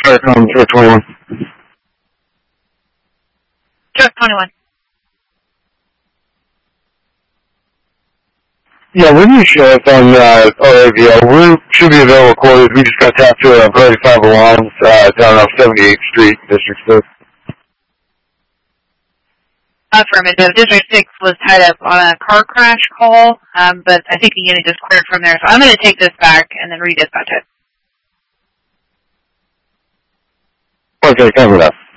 truck on truck 21. Truck 21. Yeah, when you show us on RAVL, we should be available quarters. We just got tapped to a Brody 5 alarms down off 78th Street, District 6. Affirmative. District 6 was tied up on a car crash call, but I think the unit just cleared from there. So I'm going to take this back and then redispatch it. Okay, cover that.